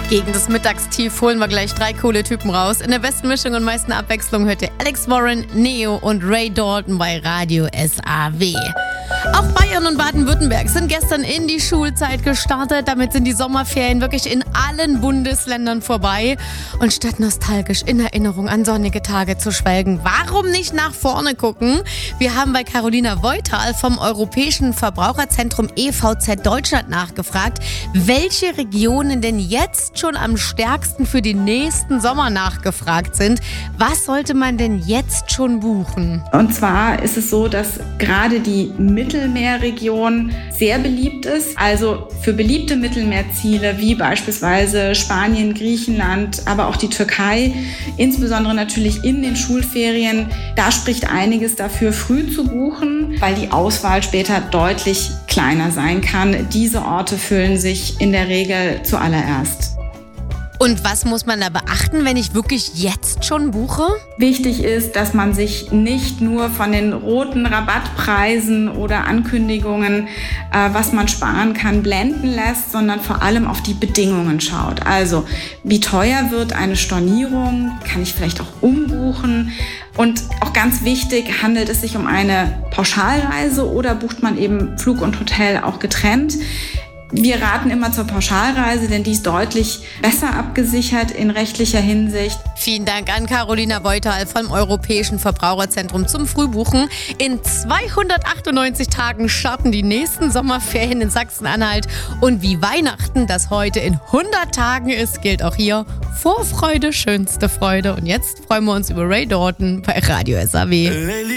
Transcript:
Gegen das Mittagstief holen wir gleich 3 coole Typen raus. In der besten Mischung und meisten Abwechslung hört ihr Alex Warren, Neo und Ray Dalton bei Radio SAW. Auch Bayern und Baden-Württemberg sind gestern in die Schulzeit gestartet. Damit sind die Sommerferien wirklich in allen Bundesländern vorbei. Und statt nostalgisch in Erinnerung an sonnige Tage zu schwelgen, warum nicht nach vorne gucken? Wir haben bei Carolina Voital vom Europäischen Verbraucherzentrum EVZ Deutschland nachgefragt, welche Regionen denn jetzt schon am stärksten für den nächsten Sommer nachgefragt sind. Was sollte man denn jetzt schon buchen? Und zwar ist es so, dass gerade die Mittelmeerregion sehr beliebt ist. Also für beliebte Mittelmeerziele wie beispielsweise Spanien, Griechenland, aber auch die Türkei, insbesondere natürlich in den Schulferien, da spricht einiges dafür, früh zu buchen, weil die Auswahl später deutlich kleiner sein kann. Diese Orte füllen sich in der Regel zuallererst. Und was muss man da beachten, wenn ich wirklich jetzt schon buche? Wichtig ist, dass man sich nicht nur von den roten Rabattpreisen oder Ankündigungen, was man sparen kann, blenden lässt, sondern vor allem auf die Bedingungen schaut. Also, wie teuer wird eine Stornierung? Kann ich vielleicht auch umbuchen? Und auch ganz wichtig, handelt es sich um eine Pauschalreise oder bucht man eben Flug und Hotel auch getrennt? Wir raten immer zur Pauschalreise, denn die ist deutlich besser abgesichert in rechtlicher Hinsicht. Vielen Dank an Carolina Voital vom Europäischen Verbraucherzentrum zum Frühbuchen. In 298 Tagen starten die nächsten Sommerferien in Sachsen-Anhalt. Und wie Weihnachten das heute in 100 Tagen ist, gilt auch hier Vorfreude, schönste Freude. Und jetzt freuen wir uns über Ray Dalton bei Radio SAW.